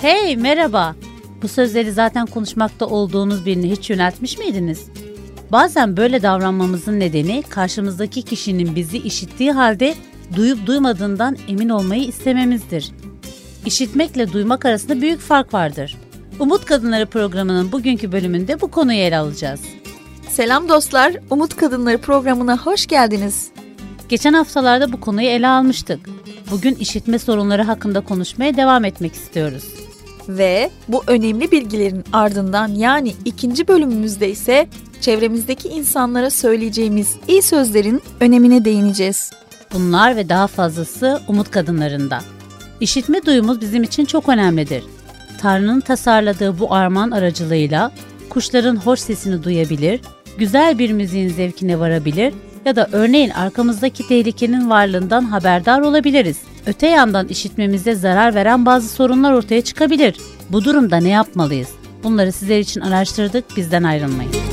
Hey, merhaba. Bu sözleri zaten konuşmakta olduğunuz birine hiç yöneltmiş miydiniz? Bazen böyle davranmamızın nedeni karşımızdaki kişinin bizi işittiği halde duyup duymadığından emin olmayı istememizdir. İşitmekle duymak arasında büyük fark vardır. Umut Kadınları programının bugünkü bölümünde bu konuyu ele alacağız. Selam dostlar, Umut Kadınları programına hoş geldiniz. Geçen haftalarda bu konuyu ele almıştık. Bugün işitme sorunları hakkında konuşmaya devam etmek istiyoruz. Ve bu önemli bilgilerin ardından yani ikinci bölümümüzde ise çevremizdeki insanlara söyleyeceğimiz iyi sözlerin önemine değineceğiz. Bunlar ve daha fazlası Umut Kadınlarında. İşitme duyumuz bizim için çok önemlidir. Tanrı'nın tasarladığı bu armağan aracılığıyla kuşların hoş sesini duyabilir, güzel bir müziğin zevkine varabilir ya da örneğin arkamızdaki tehlikenin varlığından haberdar olabiliriz. Öte yandan işitmemize zarar veren bazı sorunlar ortaya çıkabilir. Bu durumda ne yapmalıyız? Bunları sizler için araştırdık, bizden ayrılmayın.